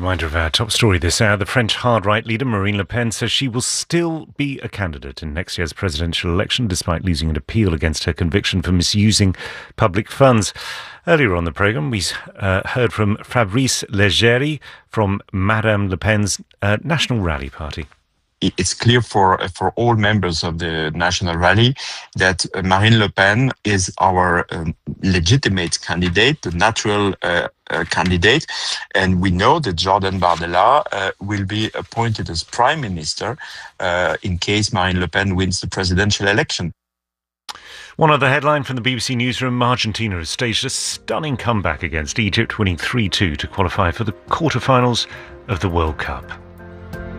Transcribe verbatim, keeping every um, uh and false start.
Reminder of our top story this hour. The French hard-right leader Marine Le Pen says she will still be a candidate in next year's presidential election despite losing an appeal against her conviction for misusing public funds. Earlier on the programme, we uh, heard from Fabrice Leggeri from Madame Le Pen's uh, National Rally Party. It's clear for for all members of the National Rally that uh, Marine Le Pen is our um, legitimate candidate, the natural uh, uh, candidate. And we know that Jordan Bardella uh, will be appointed as Prime Minister uh, in case Marine Le Pen wins the presidential election. One other headline from the B B C Newsroom: Argentina has staged a stunning comeback against Egypt, winning three two to qualify for the quarterfinals of the World Cup.